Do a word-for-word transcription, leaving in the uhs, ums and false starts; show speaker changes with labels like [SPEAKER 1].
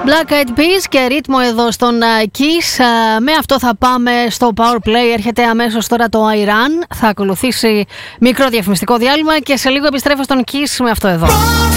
[SPEAKER 1] Black Eyed Peas και ρύθμο εδώ στον Kiss. Με αυτό θα πάμε στο Power Play. Έρχεται αμέσως τώρα το Iran. Θα ακολουθήσει μικρό διαφημιστικό διάλειμμα και σε λίγο επιστρέφω στον Kiss με αυτό εδώ.